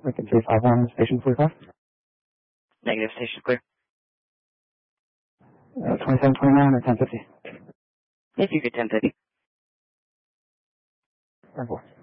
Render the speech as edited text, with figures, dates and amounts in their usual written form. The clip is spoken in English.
Lincoln 351, station 45. Negative, station clear. 2729 or 1050. If you get 1050. 10-4.